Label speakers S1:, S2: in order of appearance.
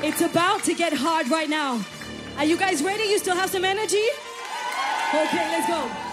S1: It's about to get hard right now. Are you guys ready? You still have some energy? Okay, let's go.